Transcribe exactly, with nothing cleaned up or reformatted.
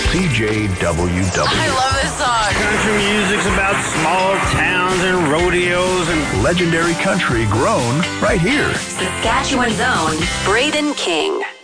C J W W. I love this song. Country music's about small towns and rodeos and legendary country grown right here. Saskatchewan's own Braden King.